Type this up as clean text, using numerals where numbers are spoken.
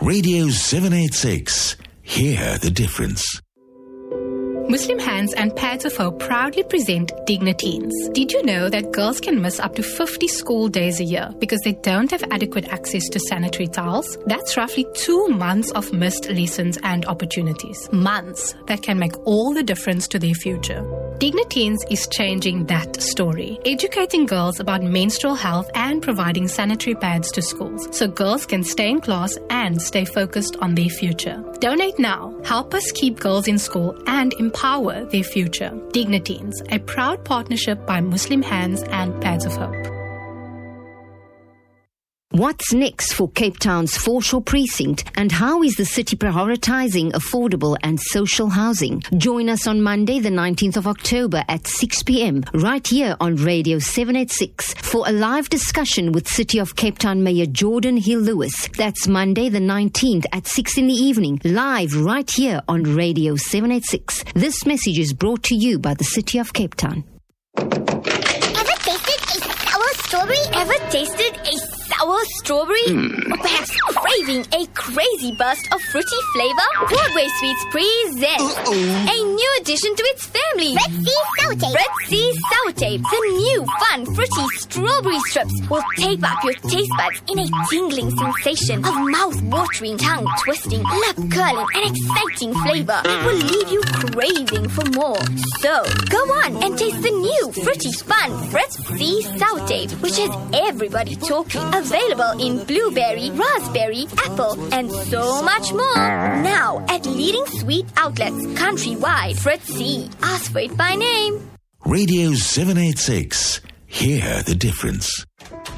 Radio 786. Hear the difference. Muslim Hands and Pads of Hope proudly present Dignateens. Did you know that girls can miss up to 50 school days a year because they don't have adequate access to sanitary towels? That's roughly 2 months of missed lessons and opportunities. Months that can make all the difference to their future. Dignateens is changing that story, educating girls about menstrual health and providing sanitary pads to schools so girls can stay in class and stay focused on their future. Donate now. Help us keep girls in school and empower their future. Dignateens, a proud partnership by Muslim Hands and Pads of Hope. What's next for Cape Town's Foreshore Precinct, and how is the city prioritising affordable and social housing? Join us on Monday the 19th of October at 6 p.m. right here on Radio 786 for a live discussion with City of Cape Town Mayor Jordan Hill-Lewis. That's Monday the 19th at 6 in the evening, live right here on Radio 786. This message is brought to you by the City of Cape Town. Ever tasted a sour strawberry? Ever tasted a sour strawberry? Or perhaps craving a crazy burst of fruity flavor? Broadway Sweets presents a new addition to its family. Red Sea Sour Tape. Red Sea Sour Tape. The new fun fruity strawberry strips will tape up your taste buds in a tingling sensation of mouth-watering, tongue-twisting, lip-curling and exciting flavor that will leave you craving for more. So, go on and taste the new fruity fun Red Sea Sour Tape, which has everybody talking. Available in blueberry, raspberry, apple, and so much more. Now at leading sweet outlets countrywide. Fritz C. Ask for it by name. Radio 786. Hear the difference.